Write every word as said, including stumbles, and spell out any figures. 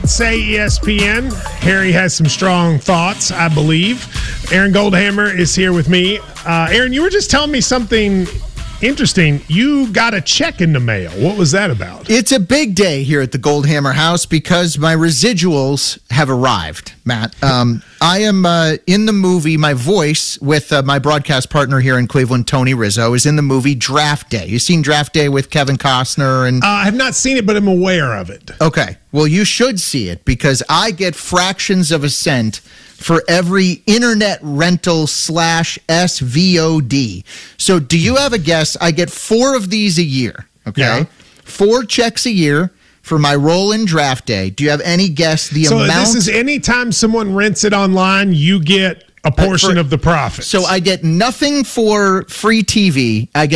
What Say E S P N. Harry has some strong thoughts, I believe. Aaron Goldhammer is here with me. Uh, Aaron, you were just telling me something interesting. You got a check in the mail. What was that about? It's a big day here at the Goldhammer house because my residuals have arrived, Matt. Um, I am uh, in the movie, my voice with uh, my broadcast partner here in Cleveland, Tony Rizzo, is in the movie Draft Day. You seen Draft Day with Kevin Costner? And uh, I have not seen it, but I'm aware of it. Okay. Well, you should see it because I get fractions of a cent for every internet rental slash S V O D. So do you have a guess? I get four of these a year, okay? Yeah. Four checks a year for my role in Draft Day. Do you have any guess the so amount? So this is anytime someone rents it online, you get a portion uh, for, of the profits. So I get nothing for free T V. I get